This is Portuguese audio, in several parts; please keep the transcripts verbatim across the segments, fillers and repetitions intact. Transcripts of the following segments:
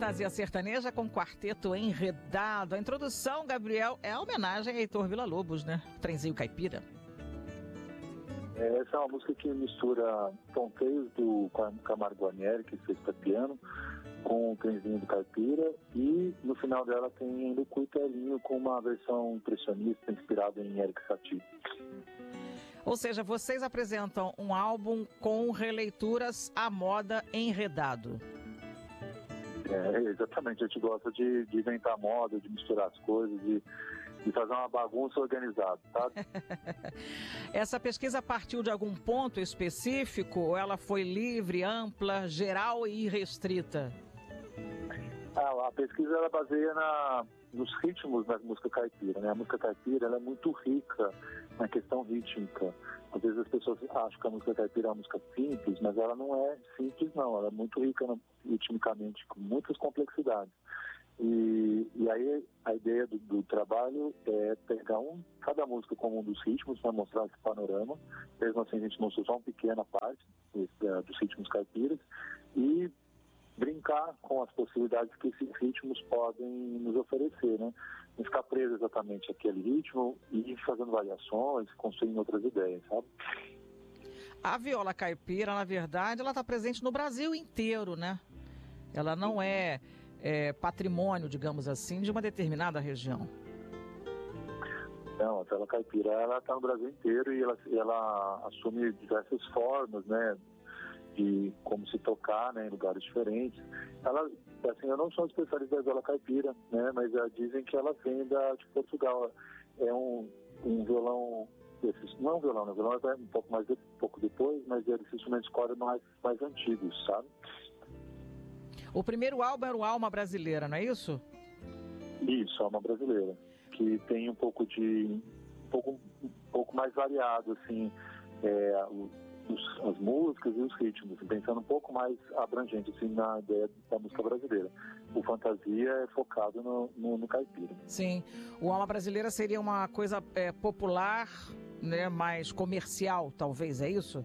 Fantasia Sertaneja com Quarteto Enredado. A introdução, Gabriel, é a homenagem a Heitor Villa-Lobos, né? Trenzinho Caipira. Essa é uma música que mistura ponteiros do Camargo Guarnieri, que fez para piano, com o Trenzinho do Caipira, e no final dela tem ainda o Cuitelinho com uma versão impressionista inspirada em Erik Satie. Ou seja, vocês apresentam um álbum com releituras à moda enredado. É, exatamente, a gente gosta de, de inventar moda, de misturar as coisas, de, de fazer uma bagunça organizada, sabe? Essa pesquisa partiu de algum ponto específico ou ela foi livre, ampla, geral e irrestrita? Ah, a pesquisa ela baseia na, nos ritmos da música caipira, né? A música caipira ela é muito rica na questão rítmica. Às vezes as pessoas acham que a música caipira é uma música simples, mas ela não é simples não, ela é muito rica ritmicamente, com muitas complexidades. E, e aí a ideia do, do trabalho é pegar um, cada música como um dos ritmos para mostrar esse panorama. Mesmo assim a gente mostrou só uma pequena parte desse, uh, dos ritmos caipiras e brincar com as possibilidades que esses ritmos podem nos oferecer, né? Não ficar preso exatamente àquele ritmo e ir fazendo variações, construindo outras ideias, sabe? A viola caipira, na verdade, ela está presente no Brasil inteiro, né? Ela não é, é patrimônio, digamos assim, de uma determinada região. Não, a viola caipira, ela está no Brasil inteiro e ela, ela assume diversas formas, né? De como se tocar, né, em lugares diferentes. Ela, assim, eu não sou especialista da viola caipira, né, mas uh, dizem que ela vem da, de Portugal. É um, um violão, esses, não é um violão, né, o violão é um pouco, mais de, um pouco depois, mas é desses instrumentos de corda mais, mais antigos, sabe? O primeiro álbum era o Alma Brasileira, não é isso? Isso, Alma Brasileira, que tem um pouco de, um pouco, um pouco mais variado, assim, é, o, Os, as músicas e os ritmos, pensando um pouco mais abrangente assim, na ideia da música brasileira. O Fantasia é focado no, no, no caipira. Sim, o Alma Brasileira seria uma coisa é, popular, né, mais comercial, talvez, é isso?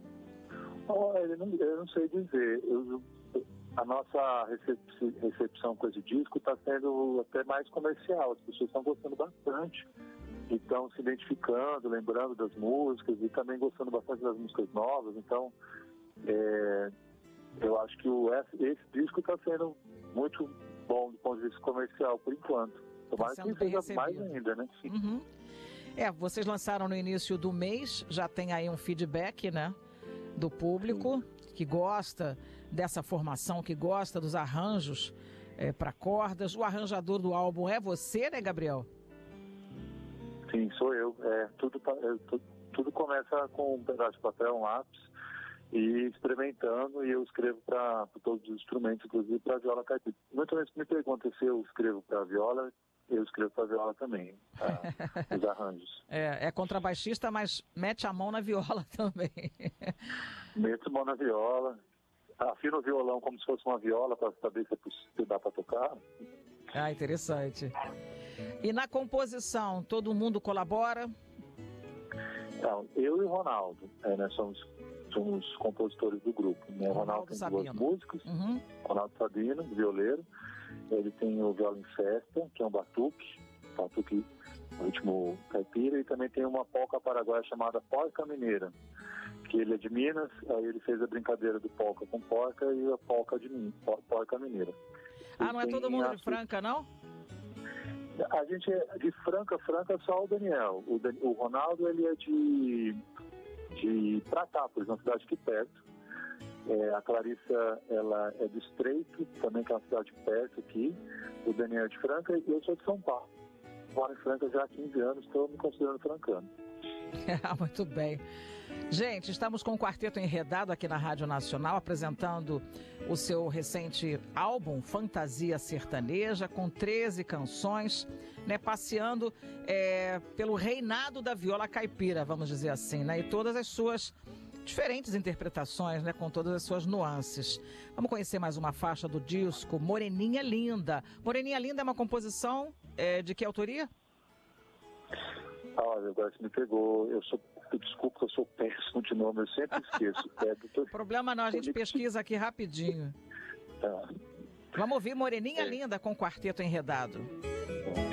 Oh, eu, não, eu não sei dizer. Eu, a nossa recep, recepção com esse disco está sendo até mais comercial, as pessoas estão gostando bastante. E estão se identificando, lembrando das músicas e também gostando bastante das músicas novas. Então, é, eu acho que o, esse, esse disco está sendo muito bom do ponto de vista comercial, por enquanto. Tomara que seja recebido. Mais ainda, né? Uhum. É, vocês lançaram no início do mês, já tem aí um feedback, né, do público. Sim. Que gosta dessa formação, que gosta dos arranjos é, para cordas. O arranjador do álbum é você, né, Gabriel? Sim, sou eu. É, tudo, é, tudo, tudo começa com um pedaço de papel, um lápis, e experimentando, e eu escrevo para todos os instrumentos, inclusive para a viola caipira. Muitas vezes me perguntam se eu escrevo para a viola, eu escrevo para a viola também, tá? Os arranjos. É, é contrabaixista, mas mete a mão na viola também. Meto a mão na viola, afino o violão como se fosse uma viola para saber se dá para tocar. Ah, interessante. E na composição, todo mundo colabora? Não, eu e o Ronaldo, é, nós somos, somos compositores do grupo. Né? O Ronaldo tem Sabino. duas músicas, uhum. Ronaldo Sabino, violeiro, ele tem o Viola em Festa, que é um batuque, batuque ritmo caipira, e também tem uma polca paraguaia chamada Porca Mineira, que ele é de Minas, aí ele fez a brincadeira do polca com porca e a polca de mim, Porca Mineira. Ah, não é todo mundo de Franca, não? A gente é de Franca, Franca só o Daniel. O, Dan... o Ronaldo, ele é de, de Pratápolis, uma cidade aqui perto. É, a Clarissa, ela é do Estreito, também que é uma cidade perto aqui. O Daniel é de Franca e eu sou de São Paulo. Moro em Franca já há quinze anos, estou me considerando francano. Muito bem. Gente, estamos com o Quarteto Enredado aqui na Rádio Nacional, apresentando o seu recente álbum Fantasia Sertaneja, com treze canções, né, passeando é, pelo reinado da viola caipira, vamos dizer assim, né, e todas as suas diferentes interpretações, né, com todas as suas nuances. Vamos conhecer mais uma faixa do disco, Moreninha Linda. Moreninha Linda é uma composição é, de que autoria? Olha, agora você me pegou. Eu sou, desculpa, eu sou péssimo de nome, eu sempre esqueço. É, doutor... Problema não, a gente pesquisa aqui rapidinho. Tá. Vamos ouvir Moreninha é. Linda com Quarteto Enredado.